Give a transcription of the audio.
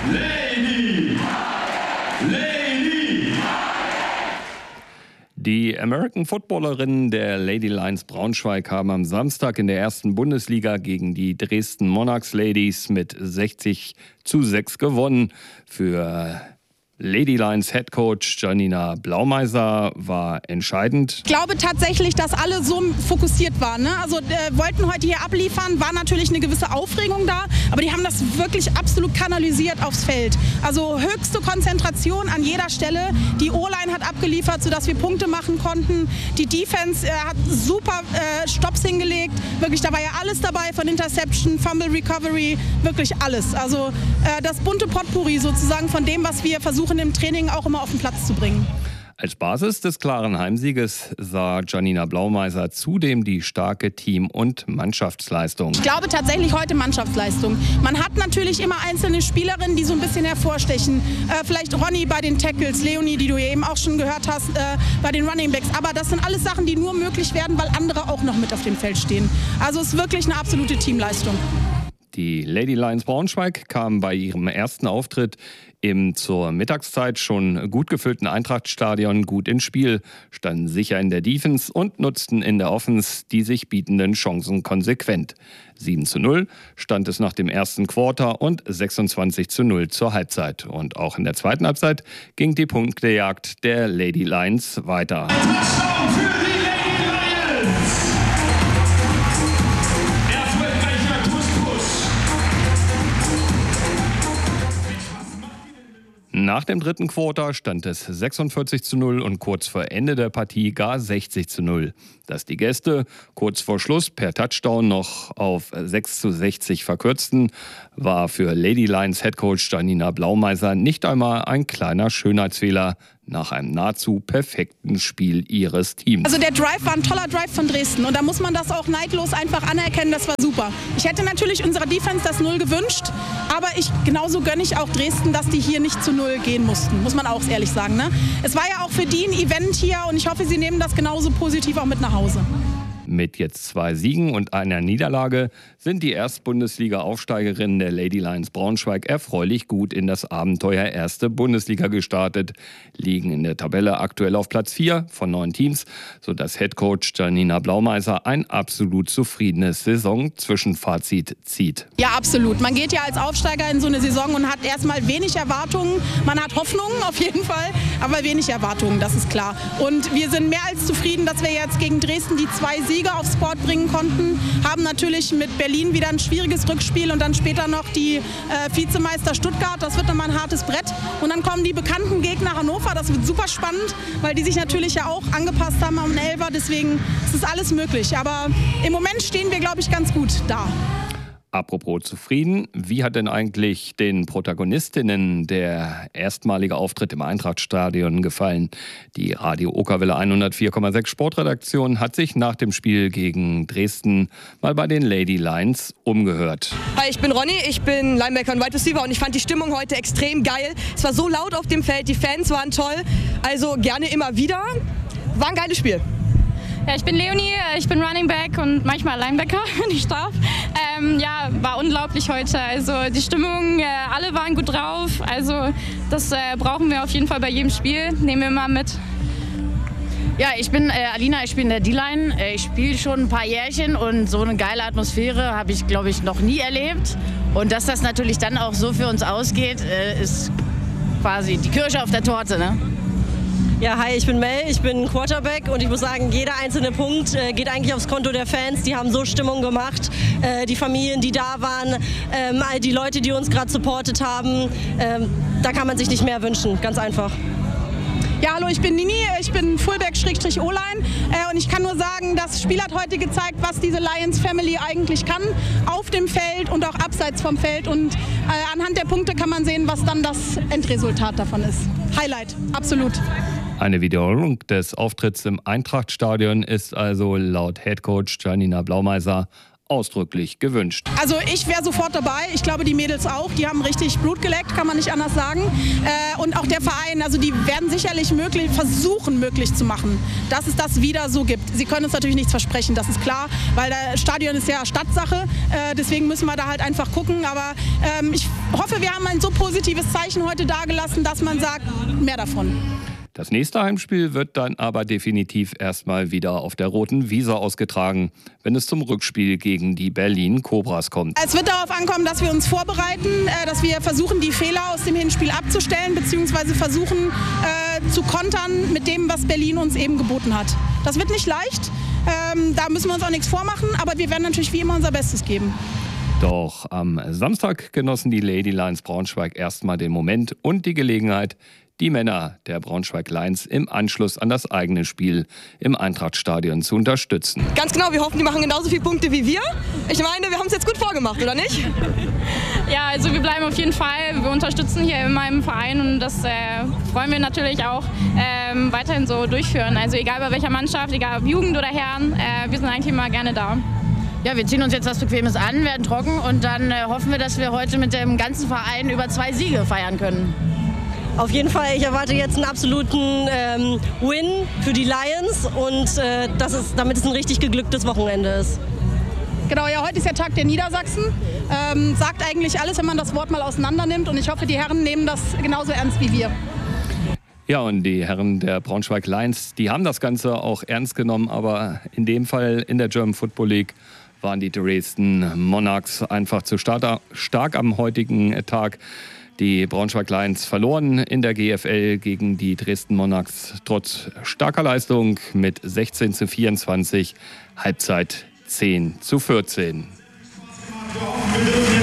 Lady! Die American Footballerinnen der Lady Lions Braunschweig haben am Samstag in der ersten Bundesliga gegen die Dresden Monarchs Ladies mit 60:6 gewonnen. Für Lady Lions Head Coach Janina Blaumeiser war entscheidend. Ich glaube tatsächlich, dass alle so fokussiert waren. Ne? Also wollten heute hier abliefern, war natürlich eine gewisse Aufregung da, aber die haben das wirklich absolut kanalisiert aufs Feld. Also höchste Konzentration an jeder Stelle. Die O-Line hat abgeliefert, sodass wir Punkte machen konnten. Die Defense hat super Stopps hingelegt. Wirklich, da war ja alles dabei, von Interception, Fumble Recovery, wirklich alles. Also das bunte Potpourri sozusagen von dem, was wir versuchen im Training auch immer auf den Platz zu bringen. Als Basis des klaren Heimsieges sah Janina Blaumeiser zudem die starke Team- und Mannschaftsleistung. Ich glaube tatsächlich heute Mannschaftsleistung. Man hat natürlich immer einzelne Spielerinnen, die so ein bisschen hervorstechen. Vielleicht Ronny bei den Tackles, Leonie, die du eben auch schon gehört hast, bei den Running Backs. Aber das sind alles Sachen, die nur möglich werden, weil andere auch noch mit auf dem Feld stehen. Also es ist wirklich eine absolute Teamleistung. Die Lady Lions Braunschweig kam bei ihrem ersten Auftritt im zur Mittagszeit schon gut gefüllten Eintrachtstadion gut ins Spiel, standen sicher in der Defense und nutzten in der Offense die sich bietenden Chancen konsequent. 7:0 stand es nach dem ersten Quarter und 26:0 zur Halbzeit. Und auch in der zweiten Halbzeit ging die Punktejagd der Lady Lions weiter. Touchdown für die Lady Lions! Nach dem dritten Quarter stand es 46:0 und kurz vor Ende der Partie gar 60:0. Dass die Gäste kurz vor Schluss per Touchdown noch auf 6:60 verkürzten, war für Lady Lions Headcoach Janina Blaumeiser nicht einmal ein kleiner Schönheitsfehler nach einem nahezu perfekten Spiel ihres Teams. Also der Drive war ein toller Drive von Dresden und da muss man das auch neidlos einfach anerkennen, das war super. Ich hätte natürlich unserer Defense das 0 gewünscht, aber genauso gönne ich auch Dresden, dass die hier nicht zu 0 gehen mussten, muss man auch ehrlich sagen. Ne? Es war ja auch für die ein Event hier und ich hoffe, sie nehmen das genauso positiv auch mit nach Hause. Mit jetzt 2 Siegen und einer Niederlage sind die Erstbundesliga-Aufsteigerinnen der Lady Lions Braunschweig erfreulich gut in das Abenteuer erste Bundesliga gestartet, liegen in der Tabelle aktuell auf Platz 4 von 9 Teams, sodass Headcoach Janina Blaumeiser ein absolut zufriedenes Saison-Zwischenfazit zieht. Ja, absolut. Man geht ja als Aufsteiger in so eine Saison und hat erstmal wenig Erwartungen. Man hat Hoffnungen auf jeden Fall, aber wenig Erwartungen, das ist klar. Und wir sind mehr als zufrieden, dass wir jetzt gegen Dresden die 2 Siege aufs Board bringen konnten, haben natürlich mit Berlin wieder ein schwieriges Rückspiel und dann später noch die Vizemeister Stuttgart, das wird nochmal ein hartes Brett und dann kommen die bekannten Gegner Hannover, das wird super spannend, weil die sich natürlich ja auch angepasst haben am Elfer, deswegen ist es alles möglich, aber im Moment stehen wir, glaube ich, ganz gut da. Apropos zufrieden, wie hat denn eigentlich den Protagonistinnen der erstmalige Auftritt im Eintrachtstadion gefallen? Die Radio Okerwelle 104,6 Sportredaktion hat sich nach dem Spiel gegen Dresden mal bei den Lady Lions umgehört. Hi, ich bin Ronny, ich bin Linebacker und Wide Receiver und ich fand die Stimmung heute extrem geil. Es war so laut auf dem Feld, die Fans waren toll, also gerne immer wieder. War ein geiles Spiel. Ja, ich bin Leonie, ich bin Running Back und manchmal Linebacker, wenn ich darf. Ja, war unglaublich heute. Also die Stimmung, alle waren gut drauf. Also das brauchen wir auf jeden Fall bei jedem Spiel. Nehmen wir mal mit. Ja, ich bin Alina, ich bin in der D-Line. Ich spiele schon ein paar Jährchen und so eine geile Atmosphäre habe ich, glaube ich, noch nie erlebt. Und dass das natürlich dann auch so für uns ausgeht, ist quasi die Kirsche auf der Torte, ne? Ja, hi, ich bin Mel, ich bin Quarterback und ich muss sagen, jeder einzelne Punkt geht eigentlich aufs Konto der Fans. Die haben so Stimmung gemacht, die Familien, die da waren, all die Leute, die uns gerade supportet haben. Da kann man sich nicht mehr wünschen, ganz einfach. Ja, hallo, ich bin Nini, ich bin Fullback-O-Line und ich kann nur sagen, das Spiel hat heute gezeigt, was diese Lions Family eigentlich kann, auf dem Feld und auch abseits vom Feld und anhand der Punkte kann man sehen, was dann das Endresultat davon ist. Highlight, absolut. Eine Wiederholung des Auftritts im Eintrachtstadion ist also laut Headcoach Janina Blaumeiser ausdrücklich gewünscht. Also ich wäre sofort dabei. Ich glaube, die Mädels auch. Die haben richtig Blut geleckt, kann man nicht anders sagen. Und auch der Verein, also die werden sicherlich versuchen möglich zu machen, dass es das wieder so gibt. Sie können uns natürlich nichts versprechen, das ist klar, weil das Stadion ist ja Stadtsache. Deswegen müssen wir da halt einfach gucken. Aber ich hoffe, wir haben ein so positives Zeichen heute dargelassen, dass man sagt, mehr davon. Das nächste Heimspiel wird dann aber definitiv erstmal wieder auf der Roten Wiese ausgetragen, wenn es zum Rückspiel gegen die Berlin Cobras kommt. Es wird darauf ankommen, dass wir uns vorbereiten, dass wir versuchen, die Fehler aus dem Hinspiel abzustellen, beziehungsweise versuchen zu kontern mit dem, was Berlin uns eben geboten hat. Das wird nicht leicht, da müssen wir uns auch nichts vormachen, aber wir werden natürlich wie immer unser Bestes geben. Doch am Samstag genossen die Lady Lions Braunschweig erstmal den Moment und die Gelegenheit, die Männer der Braunschweig Lions im Anschluss an das eigene Spiel im Eintrachtstadion zu unterstützen. Ganz genau, wir hoffen, die machen genauso viele Punkte wie wir. Ich meine, wir haben es jetzt gut vorgemacht, oder nicht? Ja, also wir bleiben auf jeden Fall. Wir unterstützen hier immer im Verein und das freuen wir natürlich auch weiterhin so durchführen. Also egal bei welcher Mannschaft, egal ob Jugend oder Herren, wir sind eigentlich immer gerne da. Ja, wir ziehen uns jetzt was Bequemes an, werden trocken und dann hoffen wir, dass wir heute mit dem ganzen Verein über 2 Siege feiern können. Auf jeden Fall, ich erwarte jetzt einen absoluten Win für die Lions und damit es ein richtig geglücktes Wochenende ist. Genau, ja, heute ist der Tag der Niedersachsen. Sagt eigentlich alles, wenn man das Wort mal auseinander nimmt. Und ich hoffe, die Herren nehmen das genauso ernst wie wir. Ja, und die Herren der Braunschweig Lions, die haben das Ganze auch ernst genommen. Aber in dem Fall in der German Football League waren die Dresden Monarchs einfach zu stark am heutigen Tag. Die Braunschweig Lions verloren in der GFL gegen die Dresden Monarchs trotz starker Leistung mit 16:24, Halbzeit 10:14.